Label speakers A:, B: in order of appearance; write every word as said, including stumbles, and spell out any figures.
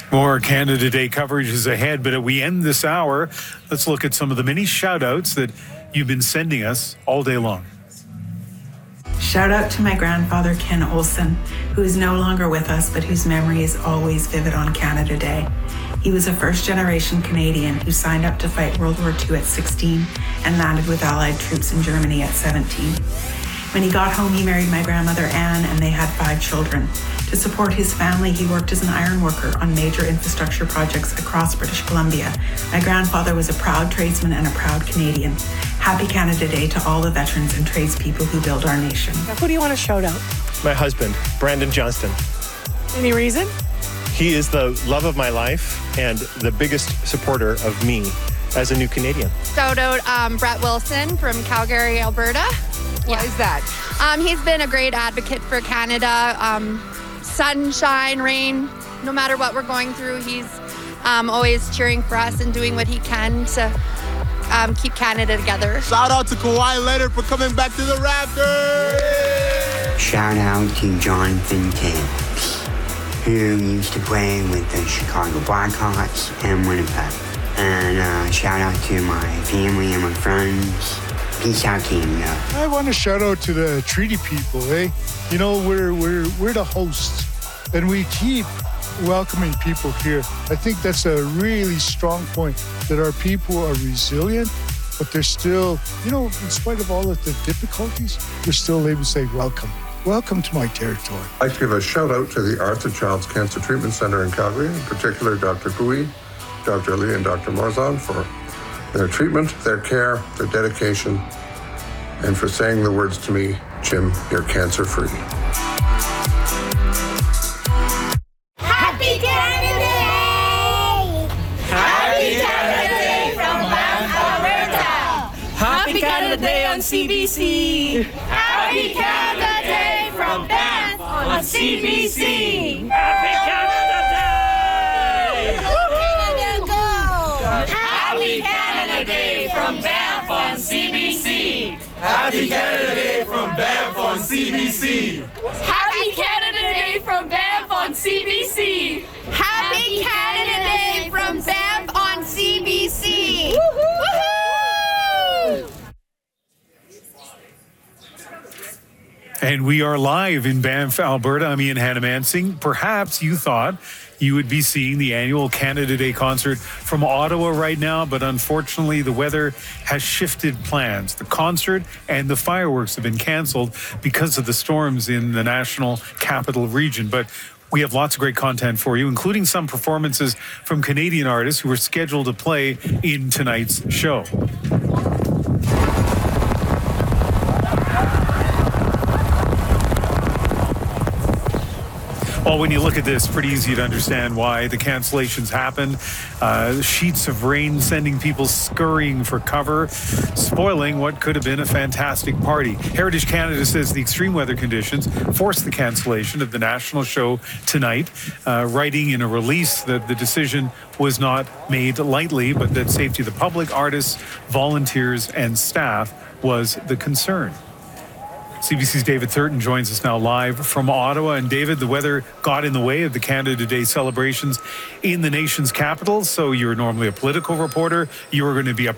A: More Canada Day coverage is ahead, but as we end this hour, let's look at some of the many shout-outs that you've been sending us all day long.
B: Shout out to my grandfather, Ken Olson, who is no longer with us, but whose memory is always vivid on Canada Day. He was a first-generation Canadian who signed up to fight World War Two at sixteen and landed with Allied troops in Germany at seventeen. When he got home, he married my grandmother, Anne, and they had five children. To support his family, he worked as an iron worker on major infrastructure projects across British Columbia. My grandfather was a proud tradesman and a proud Canadian. Happy Canada Day to all the veterans and tradespeople who build our nation.
C: Who do you want to shout out?
D: My husband, Brandon Johnston.
C: Any reason?
D: He is the love of my life and the biggest supporter of me as a new Canadian.
E: Shout out um, Brett Wilson from Calgary, Alberta.
C: Why
E: Yeah.
C: is that?
E: Um, he's been a great advocate for Canada. Um, sunshine, rain, no matter what we're going through, he's um, always cheering for us and doing what he can to um, keep Canada together.
F: Shout out to Kawhi Leonard for coming back to the Raptors.
G: Shout out to Jonathan Tibbs, who used to play with the Chicago Blackhawks and Winnipeg. And uh, shout out to my family and my friends. Peace out, Canada.
H: I want to shout out to the treaty people, eh? You know, we're we're we're the hosts, and we keep welcoming people here. I think that's a really strong point, that our people are resilient, but they're still, you know, in spite of all of the difficulties, they're still able to say welcome. Welcome to my territory.
I: I'd like to give a shout out to the Arthur Child's Cancer Treatment Center in Calgary, in particular Doctor Gui, Doctor Lee, and Doctor Morzon for their treatment, their care, their dedication, and for saying the words to me, Jim, you're cancer-free.
J: Happy Canada Day! Happy Canada Day from Banff, Alberta!
C: Happy Canada Day on C B C!
J: Happy Canada Day from Banff on C B C!
C: Happy Canada Day!
J: Canada go! Happy Canada Day from Banff on C B C!
F: Happy Canada Day from Banff on C B C.
J: Happy Canada Day from Banff on C B C! Happy Canada Day from Banff on C B C! Woohoo!
A: And we are live in Banff, Alberta. I'm Ian Hannamansing. Perhaps you thought you would be seeing the annual Canada Day concert from Ottawa right now, but unfortunately the weather has shifted plans. The concert and the fireworks have been canceled because of the storms in the national capital region. But we have lots of great content for you, including some performances from Canadian artists who are scheduled to play in tonight's show. Well, when you look at this, pretty easy to understand why the cancellations happened. Uh, sheets of rain sending people scurrying for cover, spoiling what could have been a fantastic party. Heritage Canada says the extreme weather conditions forced the cancellation of the national show tonight, uh, writing in a release that the decision was not made lightly, but that safety of the public, artists, volunteers, and staff was the concern. C B C's David Thurton joins us now live from Ottawa. And David, the weather got in the way of the Canada Day celebrations in the nation's capital. So you're normally a political reporter. You were going to be up